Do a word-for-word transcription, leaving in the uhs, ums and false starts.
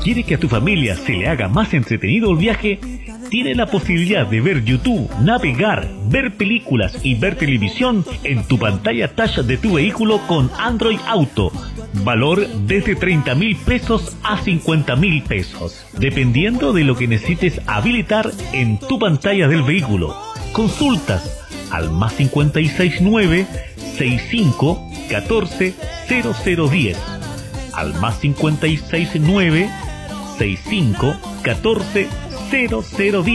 ¿Quiere que a tu familia se le haga más entretenido el viaje? Tiene la posibilidad de ver YouTube, navegar, ver películas y ver televisión en tu pantalla touch de tu vehículo con Android Auto. Valor desde treinta mil pesos a cincuenta mil pesos, dependiendo de lo que necesites habilitar en tu pantalla del vehículo. Consultas al más cincuenta y seis nueve, sesenta y cinco, catorce, cero cero diez. Al más cincuenta y seis nueve, sesenta y cinco, catorce, cero cero diez.